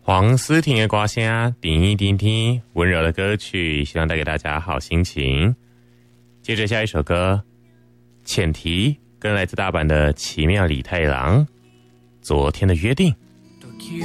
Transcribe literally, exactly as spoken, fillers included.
黄思婷的歌声，点一点点温柔的歌曲，希望带给大家好心情。接着下一首歌，浅提跟来自大阪的奇妙李太郎，昨天的约定。